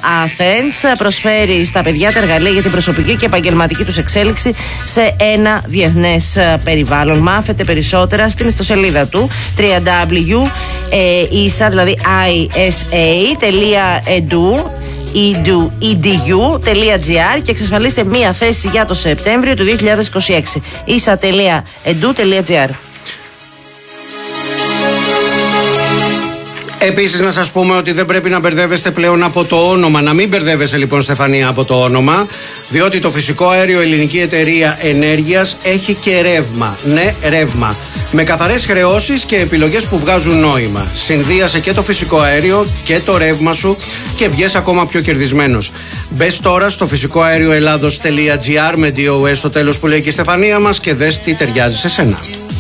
Athens προσφέρει στα παιδιά τα εργαλεία για την προσωπική και επαγγελματική τους εξέλιξη σε ένα διεθνές περιβάλλον. Μάθετε περισσότερα στην ιστοσελίδα του www.isa, δηλαδή isa.edu.gr και εξασφαλίστε μία θέση για το Σεπτέμβριο του 2026. isa.edu.gr. Επίσης να σας πούμε ότι δεν πρέπει να μπερδεύεστε πλέον από το όνομα. Να μην μπερδεύεσαι λοιπόν, Στεφανία, από το όνομα, διότι το φυσικό αέριο Ελληνική Εταιρεία Ενέργειας έχει και ρεύμα. Ναι, ρεύμα. Με καθαρές χρεώσεις και επιλογές που βγάζουν νόημα. Συνδύασε και το φυσικό αέριο και το ρεύμα σου και βγες ακόμα πιο κερδισμένος. Μπες τώρα στο φυσικοαέρioελλάδος.gr με DOS στο τέλος που λέει και η Στεφανία μας και δες τι ταιριάζει σε σένα.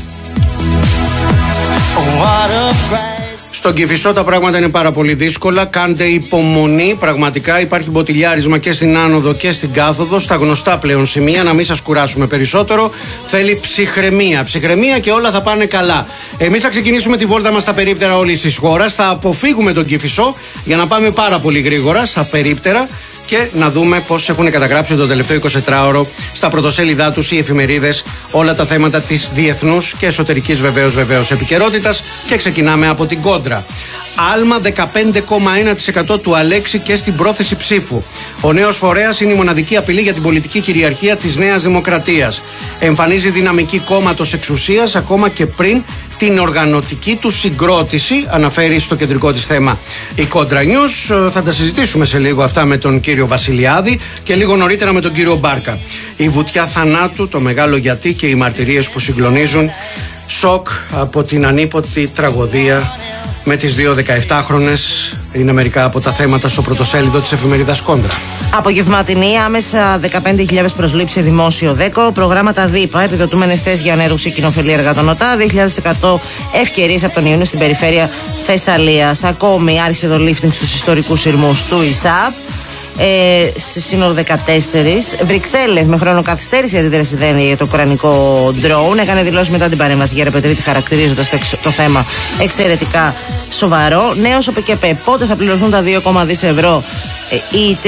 Στον Κηφισό τα πράγματα είναι πάρα πολύ δύσκολα. Κάντε υπομονή. Πραγματικά υπάρχει μποτιλιάρισμα και στην άνοδο και στην κάθοδο. Στα γνωστά πλέον σημεία. Να μην σας κουράσουμε περισσότερο. Θέλει ψυχραιμία. Ψυχραιμία και όλα θα πάνε καλά. Εμείς θα ξεκινήσουμε τη βόλτα μας στα περίπτερα όλης της χώρας. Θα αποφύγουμε τον Κηφισό για να πάμε πάρα πολύ γρήγορα στα περίπτερα και να δούμε πώς έχουν καταγράψει το τελευταίο 24ωρο στα πρωτοσέλιδά τους οι εφημερίδες όλα τα θέματα της διεθνούς και εσωτερικής βεβαίως επικαιρότητας και ξεκινάμε από την Κόντρα. Άλμα 15,1% του Αλέξη και στην πρόθεση ψήφου. Ο νέος φορέας είναι η μοναδική απειλή για την πολιτική κυριαρχία της Νέας Δημοκρατίας. Εμφανίζει δυναμική κόμματος εξουσίας ακόμα και πριν την οργανωτική του συγκρότηση, αναφέρει στο κεντρικό της θέμα η Κόντρα News. Θα τα συζητήσουμε σε λίγο αυτά με τον κύριο Βασιλιάδη και λίγο νωρίτερα με τον κύριο Μπάρκα. Η βουτιά θανάτου, το μεγάλο γιατί και οι μαρτυρίες που συγκλονίζουν. Σοκ από την ανίποτη τραγωδία με τις δύο 17χρονες είναι μερικά από τα θέματα στο πρωτοσέλιδο της εφημερίδας Κόντρα. Απογευματινή, άμεσα 15.000 προσλήψεις σε δημόσιο δέκο, προγράμματα ΔΥΠΑ, επιδοτούμενες θέσεις για νερούς και κοινοφελή εργατονοτά, 2.100 ευκαιρίες από τον Ιούνιο στην περιφέρεια Θεσσαλίας. Ακόμη άρχισε το lifting στους ιστορικούς σειρμούς του ΙΣΑΠ. Σε σύνολο 14. Βρυξέλλες με χρόνο καθυστέρηση αντίδραση δεν για το ουκρανικό ντρόουν. Έκανε δηλώσει μετά την παρέμβαση για Ρεπετρίτη, χαρακτηρίζοντας το θέμα εξαιρετικά σοβαρό. Νέος ΟΠΚΠ. Πότε θα πληρωθούν τα 2,2 δις ευρώ οι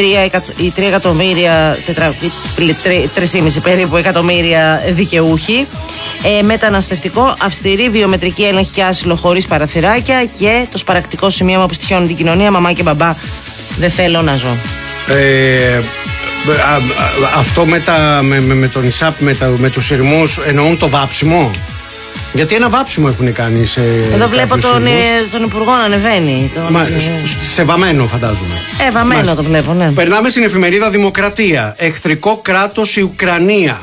3,5 περίπου εκατομμύρια δικαιούχοι. Μεταναστευτικό, αυστηρή βιομετρική έλεγχη και άσυλο χωρίς παραθυράκια και το σπαρακτικό σημείωμα που στοιχιώνει την κοινωνία. Μαμά και μπαμπά, δεν θέλω να ζω. Αυτό με τον ΙΣΑΠ, με τους σειρμούς, εννοούν το βάψιμο. Γιατί ένα βάψιμο έχουν κάνει σε. Εδώ βλέπω τον Υπουργό να ανεβαίνει. Σε βαμμένο, φαντάζομαι. Βαμμένο το βλέπω, ναι. Περνάμε στην εφημερίδα Δημοκρατία. Εχθρικό κράτος η Ουκρανία.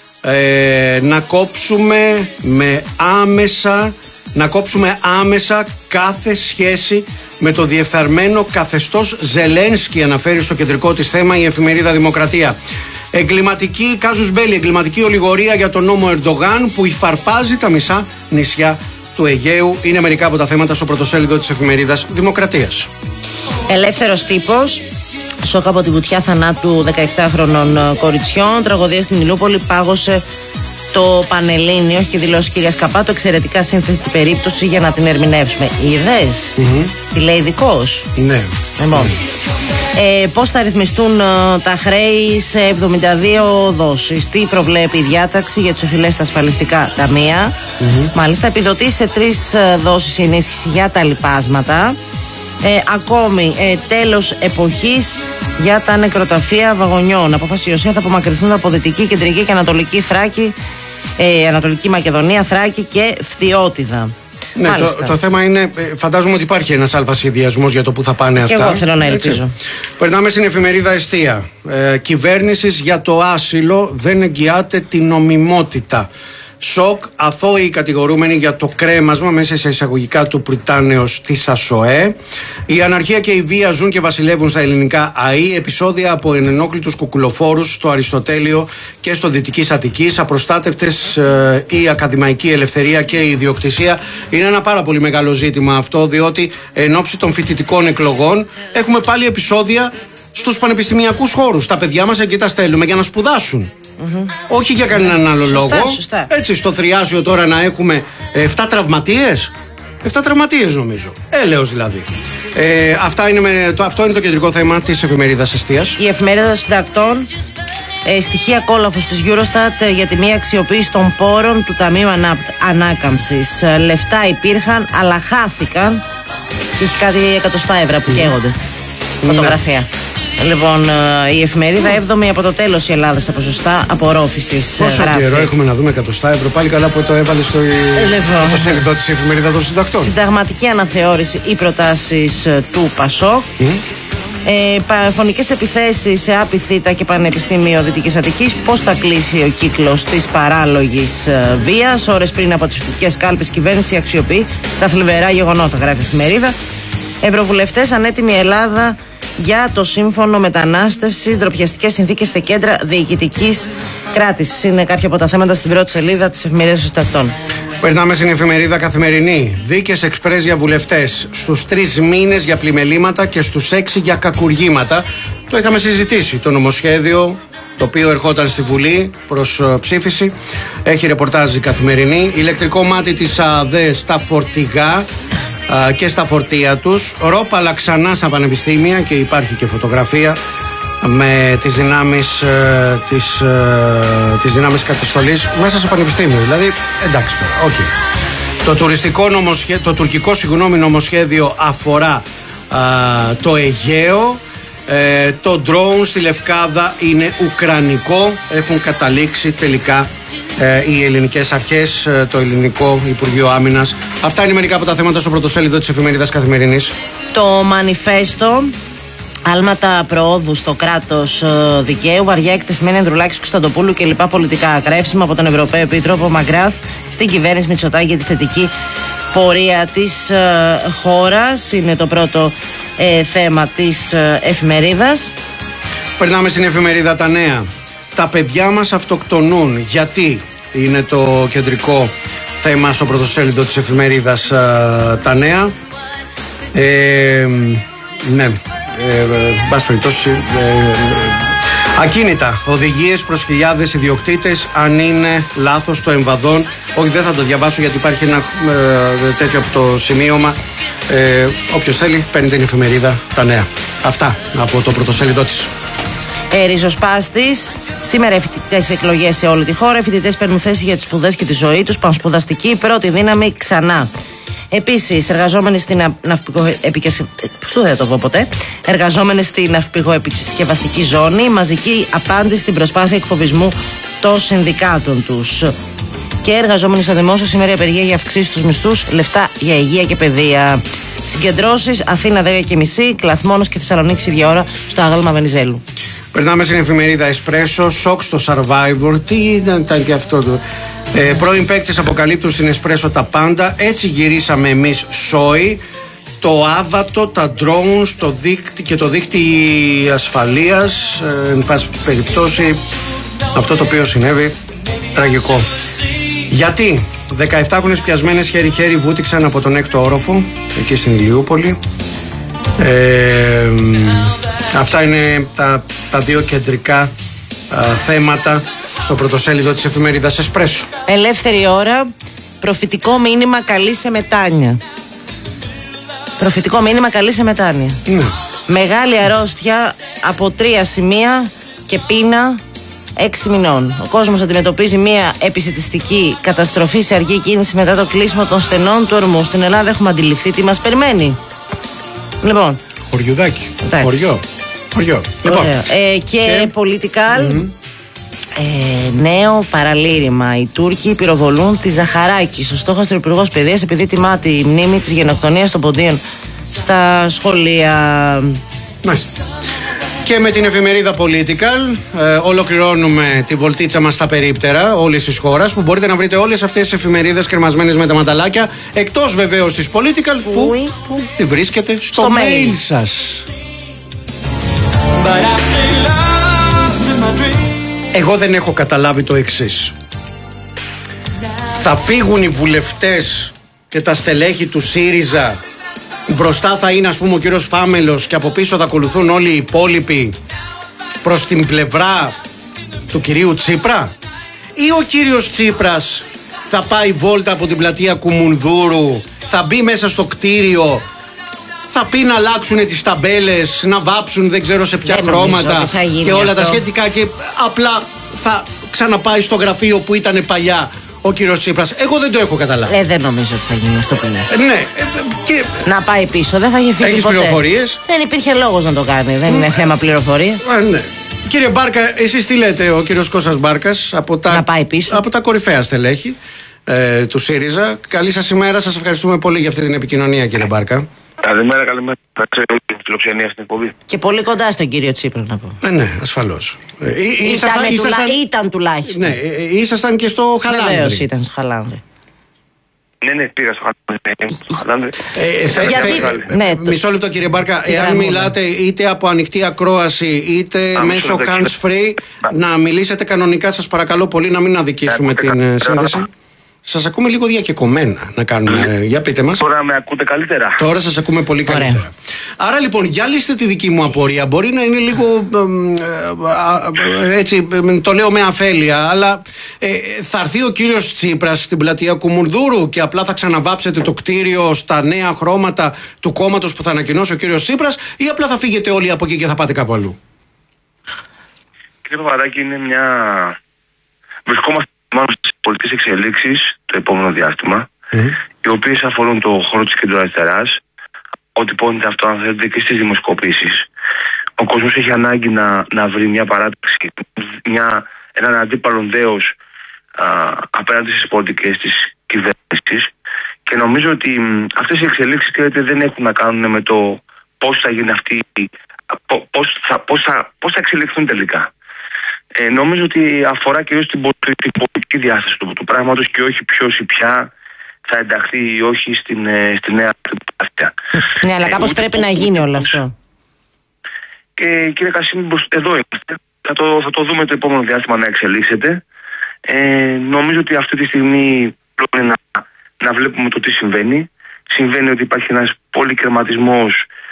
Να κόψουμε άμεσα κάθε σχέση με το διεφθαρμένο καθεστώς Ζελένσκι, αναφέρει στο κεντρικό της θέμα η εφημερίδα Δημοκρατία. Εγκληματική κάζους μπέλι, εγκληματική ολιγορία για τον νόμο Ερντογάν που υφαρπάζει τα μισά νησιά του Αιγαίου. Είναι μερικά από τα θέματα στο πρωτοσέλιδο της εφημερίδας Δημοκρατίας. Ελεύθερος τύπος. Σοκ από τη βουτιά θανάτου 16χρονων κοριτσιών. Τραγωδία στην Ηλιούπολη, πάγωσε το Πανελλήνιο. Έχει δηλώσει η κυρία Σκαπάτο, εξαιρετικά σύνθετη περίπτωση για να την ερμηνεύσουμε. Είδες? Τι λέει ειδικός? Ναι. Πώς θα ρυθμιστούν τα χρέη σε 72 δόσεις? Τι προβλέπει η διάταξη για τους οφειλές στα ασφαλιστικά ταμεία? Μάλιστα, επιδοτήσει σε 3 δόσεις ενίσχυση για τα λοιπάσματα. Ακόμη, τέλος εποχής για τα νεκροταφεία βαγονιών. Απόφαση Ιωσία θα απομακρυνθούν από Δυτική, Κεντρική και Ανατολική Θράκη, Ανατολική Μακεδονία, Θράκη και Φθιώτιδα. Ναι, το θέμα είναι, φαντάζομαι ότι υπάρχει ένας αλφασχεδιασμός για το που θα πάνε αυτά. Και εγώ θέλω να ελπίζω. Περνάμε στην εφημερίδα Εστία. Κυβέρνησης για το άσυλο δεν εγγυάται την νομιμότητα. Σοκ, αθώοι κατηγορούμενοι για το κρέμασμα μέσα σε εισαγωγικά του Πριτάνεως της ΑΣΟΕ. Η αναρχία και η βία ζουν και βασιλεύουν στα ελληνικά ΑΗ. Επεισόδια από ενενόκλητους κουκουλοφόρους στο Αριστοτέλειο και στο Δυτικής Αττικής. Απροστάτευτες η ακαδημαϊκή ελευθερία και η ιδιοκτησία. Είναι ένα πάρα πολύ μεγάλο ζήτημα αυτό, διότι εν ώψη των φοιτητικών εκλογών έχουμε πάλι επεισόδια στους πανεπιστημιακούς χώρους. Τα παιδιά μας εκεί τα στέλνουμε για να σπουδάσουν. Όχι για κανέναν άλλο λόγο. Σωστά. Έτσι, στο Θριάσιο τώρα να έχουμε 7 τραυματίες. 7 τραυματίες νομίζω. Έλεος δηλαδή. Αυτό είναι το κεντρικό θέμα της εφημερίδας Εστίας. Η εφημερίδα των συντακτών. Στοιχεία κόλαφος της Eurostat για τη μία αξιοποίηση των πόρων του Ταμείου Ανάκαμψης. Λεφτά υπήρχαν, αλλά χάθηκαν. Και έχει κάτι €100 που καίγονται. Φωτογραφία. Λοιπόν, η εφημερίδα 7η από το τέλος η Ελλάδα σε ποσοστά απορρόφησης. Πόσο καιρό έχουμε να δούμε €100? Πάλι καλά που το έβαλε στο σελίδα της εφημερίδα των συντακτών. Συνταγματική αναθεώρηση ή προτάσεις του ΠΑΣΟΚ. Φωνικές επιθέσεις σε άπιθητα και Πανεπιστήμιο Δυτικής Αττικής. Πώς θα κλείσει ο κύκλος της παράλογης βίας? Ώρες πριν από τις ψηφιακές κάλπες, κυβέρνηση αξιοποιεί τα θλιβερά γεγονότα, γράφει η εφημερίδα. Ευρωβουλευτές ανέτοιμη Ελλάδα για το σύμφωνο μετανάστευσης, ντροπιαστικές συνθήκες σε κέντρα διοικητικής κράτησης. Είναι κάποια από τα θέματα στην πρώτη σελίδα της εφημερίδας των συντακτών. Περνάμε στην εφημερίδα Καθημερινή. Δίκες εξπρές για βουλευτές. Στους 3 μήνες για πλημελήματα και στους 6 για κακουργήματα. Το είχαμε συζητήσει. Το νομοσχέδιο, το οποίο ερχόταν στη Βουλή προς ψήφιση. Έχει ρεπορτάζ η Καθημερινή. Ηλεκτρικό μάτι της ΑΔΕ στα φορτηγά και στα φορτία τους. Ρόπαλα ξανά στα πανεπιστήμια και υπάρχει και φωτογραφία με τις δυνάμεις καταστολής μέσα στο πανεπιστήμιο. Δηλαδή, εντάξει τώρα, Το τουρκικό νομοσχέδιο αφορά το Αιγαίο. Το drone στη Λευκάδα είναι ουκρανικό. Έχουν καταλήξει τελικά οι ελληνικές αρχές, το ελληνικό Υπουργείο Άμυνας. Αυτά είναι μερικά από τα θέματα στο πρωτοσέλιδο της εφημερίδας Καθημερινής. Το μανιφέστο. Άλματα προόδου στο κράτος δικαίου, βαριά εκτεθειμένη Ανδρουλάκης Κωνσταντοπούλου και λοιπά πολιτικά ακραίψιμα από τον Ευρωπαίο Επίτροπο Μαγκράφ στην κυβέρνηση Μητσοτάκη για τη θετική πορεία της χώρας. Είναι το πρώτο θέμα της εφημερίδας. Περνάμε στην εφημερίδα Τα Νέα. Τα παιδιά μας αυτοκτονούν. Γιατί είναι το κεντρικό θέμα στο πρωτοσέλιδο της εφημερίδας Τα Νέα. Ναι. Μπας περιπτώσει, ακίνητα οδηγίες προς χιλιάδες ιδιοκτήτες. Αν είναι λάθος το εμβαδόν. Όχι, δεν θα το διαβάσω γιατί υπάρχει ένα τέτοιο από το σημείωμα. Όποιος θέλει παίρνει την εφημερίδα Τα Νέα. Αυτά από το πρωτοσέλιδό της. Ριζοσπάστης. Σήμερα φοιτητές εκλογές σε όλη τη χώρα. Οι φοιτητές παίρνουν θέση για τις σπουδές και τη ζωή τους. Πανσπουδαστική πρώτη δύναμη ξανά. Επίσης, εργαζόμενοι στην ναυπηγοεπισκευαστική ζώνη, μαζική απάντηση στην προσπάθεια εκφοβισμού των συνδικάτων τους. Και εργαζόμενοι στο δημόσιο, σήμερα η απεργία για αυξήσεις στους μισθούς, λεφτά για υγεία και παιδεία. Συγκεντρώσεις, Αθήνα 10:30, Κλαθμόνος και Θεσσαλονίκη ίδια ώρα στο άγαλμα Βενιζέλου. Περνάμε στην εφημερίδα Εσπρέσο, σοκ στο Survivor. Τι ήταν και αυτό? Πρώην παίκτες αποκαλύπτουν στην Εσπρέσο τα πάντα. Έτσι γυρίσαμε εμείς σόι. Το άβατο, τα drones, το δίκτυ ασφαλείας. Εν πάση περιπτώσει, αυτό το οποίο συνέβη, τραγικό. Γιατί 17 πιασμένες χέρι-χέρι βούτυξαν από τον 6ο όροφο, εκεί στην Ηλιούπολη. Αυτά είναι τα δύο κεντρικά θέματα στο πρωτοσέλιδο της εφημερίδας Εσπρέσο. Ελεύθερη ώρα, προφητικό μήνυμα καλή σε μετάνοια. Προφητικό μήνυμα καλή σε μετάνοια. Ναι. Μεγάλη αρρώστια από 3 σημεία και πείνα 6 μηνών. Ο κόσμος αντιμετωπίζει μια επισιτιστική καταστροφή σε αργή κίνηση μετά το κλείσιμο των στενών του ορμού. Στην Ελλάδα έχουμε αντιληφθεί τι μας περιμένει. Λοιπόν. Χωριουδάκι. Χωριό. Λοιπόν. Και political. Νέο παραλήρημα. Οι Τούρκοι πυροβολούν τη Ζαχαράκη. Ο στόχος του Υπουργός Παιδείας επειδή τιμά τη μνήμη της γενοκτονίας των ποντίων στα σχολεία. Μάλιστα. Και με την εφημερίδα Political ολοκληρώνουμε τη βολτίτσα μας στα περίπτερα όλης της χώρας, που μπορείτε να βρείτε όλες αυτές τις εφημερίδες κρεμασμένες με τα ματαλάκια, εκτός βεβαίως της Political που τη βρίσκεται στο mail σας. Εγώ δεν έχω καταλάβει το εξής. Θα φύγουν οι βουλευτές και τα στελέχη του ΣΥΡΙΖΑ, μπροστά θα είναι ας πούμε ο κύριος Φάμελος και από πίσω θα ακολουθούν όλοι οι υπόλοιποι προς την πλευρά του κυρίου Τσίπρα, ή ο κύριος Τσίπρας θα πάει βόλτα από την πλατεία Κουμουνδούρου θα μπει μέσα στο κτίριο, θα πει να αλλάξουν τις ταμπέλες, να βάψουν δεν ξέρω σε ποια χρώματα και όλα τα σχετικά, και απλά θα ξαναπάει στο γραφείο που ήταν παλιά ο κύριος Τσίπρας. Εγώ δεν το έχω καταλάβει. Δεν νομίζω ότι θα γίνει αυτό που λες. Ναι. Και... να πάει πίσω, δεν θα είχε φύγει. Έχεις ποτέ πληροφορίες? Δεν υπήρχε λόγος να το κάνει. Δεν είναι θέμα πληροφορία. Ναι. Κύριε Μπάρκα, εσείς τι λέτε, ο κύριος Κώστας Μπάρκας, να πάει πίσω. Από τα κορυφαία στελέχη του ΣΥΡΙΖΑ. Καλή σας ημέρα, σας ευχαριστούμε πολύ για αυτή την επικοινωνία, κύριε Μπάρκα. Καλημέρα. Την φιλοξενία στην εκπομπή. Και πολύ κοντά στον κύριο Τσίπρα, να πω. Ναι, ασφαλώς. Ήταν τουλάχιστον. Ναι, ήσασταν και στο Χαλάνδρη. Βεβαίως ήταν στο Χαλάνδρη. Ναι, πήγα στο Χαλάνδρη. Μισό λεπτό, κύριε Μπάρκα. Εάν μιλάτε είτε από ανοιχτή ακρόαση είτε μέσω hands free, να μιλήσετε κανονικά, σας παρακαλώ πολύ, να μην αδικήσουμε την σύνδεση. Σας ακούμε λίγο διακεκομένα να κάνουμε. Για πείτε μας. Τώρα με ακούτε καλύτερα? Τώρα σας ακούμε πολύ καλύτερα. Άρα λοιπόν, για λύστε τη δική μου απορία. Μπορεί να είναι λίγο έτσι, το λέω με αφέλεια, αλλά θα έρθει ο κύριος Τσίπρας στην πλατεία Κουμουνδούρου και απλά θα ξαναβάψετε το κτίριο στα νέα χρώματα του κόμματος που θα ανακοινώσει ο κύριος Τσίπρας, ή απλά θα φύγετε όλοι από εκεί και θα πάτε κάπου αλλού? Κύριε Παπαδάκη, βρισκόμαστε μάλλον στις πολιτικές εξελίξεις το επόμενο διάστημα, οι οποίες αφορούν το χώρο της κεντροαριστεράς, ό,τι πόνεται αυτό, αν θέλετε, και στις δημοσκοπήσεις. Ο κόσμος έχει ανάγκη να βρει μια παράταξη, έναν αντίπαλο δέος απέναντι στις πολιτικές της κυβέρνησης, και νομίζω ότι αυτές οι εξελίξεις, ξέρετε, δεν έχουν να κάνουν με το πώς θα γίνει αυτή, πώς θα εξελιχθούν τελικά. Νομίζω ότι αφορά κυρίως την πολιτική διάσταση του πράγματος και όχι ποιος ή ποια θα ενταχθεί ή όχι στη νέα αυτιά. Ναι, αλλά κάπως πρέπει να γίνει όλο αυτό. Κύριε Κασίμη, εδώ είμαστε. Θα το δούμε το επόμενο διάστημα να εξελίσσεται. Νομίζω ότι αυτή τη στιγμή πρέπει να βλέπουμε το τι συμβαίνει. Συμβαίνει ότι υπάρχει ένας πολυκερματισμός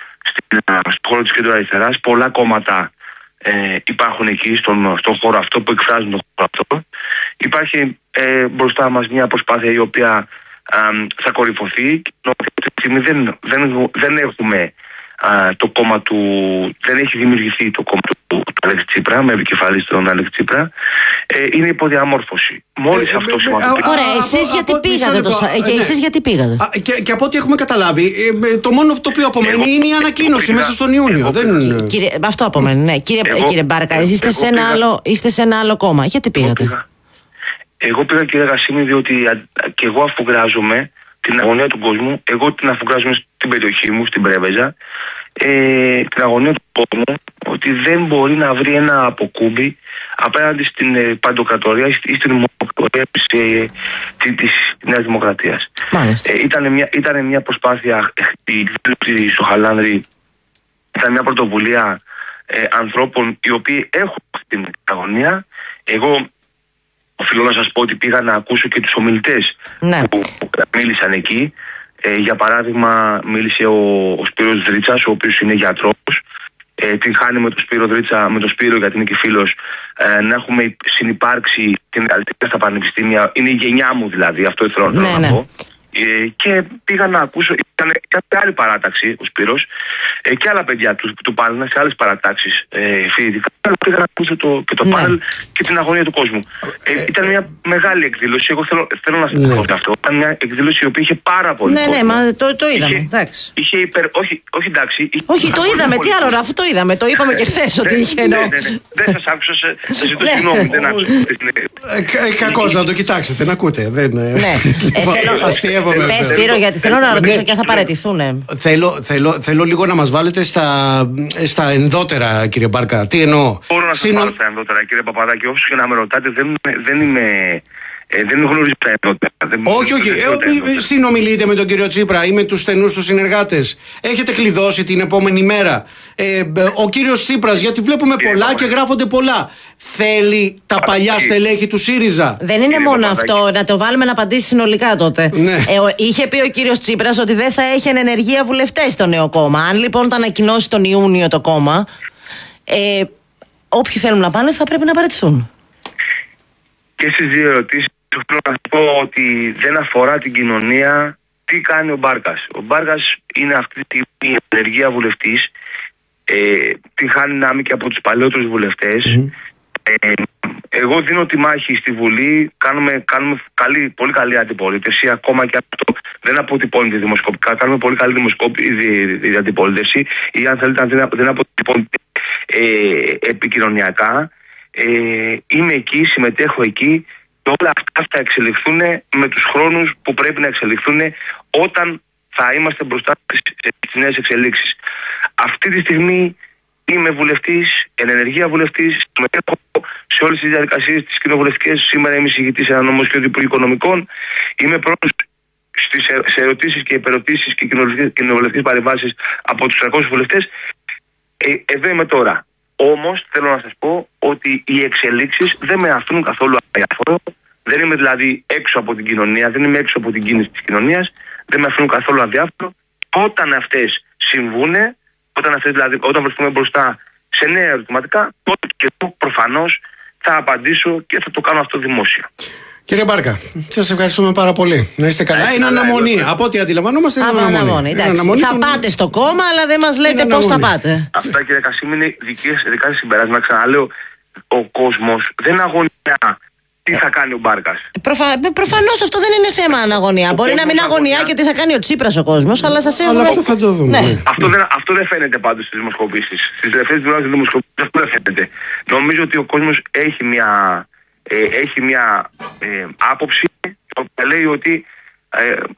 στον χώρο της κεντροαριστεράς. Πολλά κόμματα υπάρχουν εκεί στον χώρο αυτό, που εκφράζουν τον χώρο αυτό. Υπάρχει μπροστά μας μια προσπάθεια η οποία θα κορυφωθεί. Αυτή τη στιγμή δεν έχουμε το κόμμα του, δεν έχει δημιουργηθεί το κόμμα του Αλέξη Τσίπρα, με επικεφαλή στον Αλέξη Τσίπρα. Είναι υποδιαμόρφωση. Μόλις αυτό σημαίνει. Ωραία, εσείς γιατί πήγατε Και από ό,τι έχουμε καταλάβει, το μόνο το οποίο απομένει είναι η ανακοίνωση μέσα στον Ιούνιο. Αυτό απομένει, ναι. Κύριε Μπάρκα, είστε σε ένα άλλο κόμμα. Γιατί πήγατε? Εγώ πήγα, κύριε Γασίμη, διότι και εγώ αφουγκράζομαι την αγωνία του κόσμου. Εγώ την αφουγκράζομαι στην περιοχή μου, στην Πρέβεζα. Την αγωνία του κόσμου, ότι δεν μπορεί να βρει ένα αποκούμπι απέναντι στην παντοκρατορία ή στην δημοκρατία της Νέας Δημοκρατίας. Ήταν μια προσπάθεια στο Χαλάνδρη, ήταν μια πρωτοβουλία ανθρώπων οι οποίοι έχουν την αγωνία. Εγώ οφείλω να σας πω ότι πήγα να ακούσω και τους ομιλητές που μίλησαν εκεί. Για παράδειγμα, μίλησε ο Σπύρος Δρίτσας, ο οποίος είναι γιατρός. Την χάνει με τον Σπύρο Δρίτσα, με τον Σπύρο, γιατί είναι και φίλος, να έχουμε συνυπάρξει την καλύτερη στα πανεπιστήμια. Είναι η γενιά μου δηλαδή, αυτό θέλω να πω. Και πήγα να ακούσω, ήταν άλλη παράταξη ο Σπύρος και άλλα παιδιά του πάνελ σε άλλες παρατάξεις φοιτητικά. Πήγα να ακούσω το πάνελ και την αγωνία του κόσμου. Ήταν μια μεγάλη εκδήλωση. Εγώ θέλω να σας πω αυτό. Ήταν μια εκδήλωση η οποία είχε πάρα πολύ κόσμο. Ναι, μα το είδαμε. Εντάξει. Όχι, εντάξει. Όχι, το είδαμε. Τι άλλο, αφού το είδαμε. Το είπαμε και χθες ότι είχε ενώ. Δεν σας άκουσα. Σας ζητώ συγγνώμη. Δεν άκουσα. Κακώς να το κοιτάξετε, να ακούτε. Πες, Σπύρο, γιατί θέλω να ρωτήσω και αν θα παραιτηθούν. Θέλω λίγο να μας βάλετε στα ενδότερα, κύριε Μπάρκα. Τι εννοώ? Μπορώ να σας βάλω στα ενδότερα, κύριε Παπαδάκη. Όπως και να με ρωτάτε, δεν γνωρίζω τα ενδότερα. Όχι. Συνομιλείτε με τον κύριο Τσίπρα ή με τους στενούς του συνεργάτες? Έχετε κλειδώσει την επόμενη μέρα? Ο κύριος Τσίπρας, γιατί βλέπουμε πολλά και γράφονται πολλά, θέλει τα παλιά στελέχη του ΣΥΡΙΖΑ? Δεν είναι μόνο αυτό, να το βάλουμε να απαντήσει συνολικά τότε. Είχε πει ο κύριος Τσίπρας ότι δεν θα έχει ενεργεία βουλευτές στο νέο κόμμα. Αν λοιπόν το ανακοινώσει τον Ιούνιο το κόμμα, όποιοι θέλουν να πάνε θα πρέπει να παραιτηθούν. Και στις δύο ερωτήσεις θέλω να πω ότι δεν αφορά την κοινωνία τι κάνει ο Μπάρκας. Ο Μπάρκας είναι αυτή τη στιγμή ενεργεία βουλευτής. Τη χάνει δυνάμει και από τους παλαιότερους βουλευτές. Εγώ δίνω τη μάχη στη Βουλή. Κάνουμε πολύ καλή αντιπολίτευση. Ακόμα και αυτό δεν αποτυπώνεται δημοσκοπικά. Κάνουμε πολύ καλή αντιπολίτευση. Ή αν θέλετε, δεν αποτυπώνεται επικοινωνιακά. Είμαι εκεί, συμμετέχω εκεί. Και όλα αυτά θα εξελιχθούν με τους χρόνους που πρέπει να εξελιχθούν όταν θα είμαστε μπροστά στις νέες εξελίξεις. Αυτή τη στιγμή είμαι βουλευτής, εν ενεργεία βουλευτής, συμμετέχω σε όλες τις διαδικασίες τις κοινοβουλευτικές. Σήμερα είμαι εισηγητής σε ένα νομοσχέδιο Υπουργείου Οικονομικών. Είμαι πρώτος σε ερωτήσεις και υπερωτήσεις και κοινοβουλευτικές παρεμβάσεις από τους 300 βουλευτές. Εδώ είμαι τώρα. Όμως θέλω να σας πω ότι οι εξελίξεις δεν με αφήνουν καθόλου αδιάφορο. Δεν είμαι δηλαδή έξω από την κοινωνία, δεν είμαι έξω από την κίνηση της κοινωνίας, δεν με αφήνουν καθόλου αδιάφορο. Όταν αυτές συμβούνε, όταν βρεθούμε μπροστά σε νέα ερωτηματικά, τότε και εγώ προφανώς θα απαντήσω και θα το κάνω αυτό δημόσια. Κύριε Μπάρκα, σας ευχαριστούμε πάρα πολύ. Να είστε καλά. Είναι αναμονή. Από ό,τι αντιλαμβανόμαστε, είναι αναμονή. Θα πάτε στο κόμμα, αλλά δεν μας λέτε πώς θα πάτε. Αυτά, κύριε Κασίμη, είναι δικά σας συμπεράσματα. Ξαναλέω, ο κόσμος δεν αγωνιά τι θα κάνει ο Μπάρκας. Προφανώς αυτό δεν είναι θέμα αναγωνία. Μπορεί να μην αγωνιά και τι θα κάνει ο Τσίπρας ο κόσμος, αλλά σας έχω. Αλλά αυτό θα το δούμε. Ναι. Αυτό δεν φαίνεται πάντως στις δημοσκοπήσεις. Στις τελευταίες δημοσκοπήσεις αυτό δεν φαίνεται. Νομίζω ότι ο κόσμος έχει μια άποψη που λέει ότι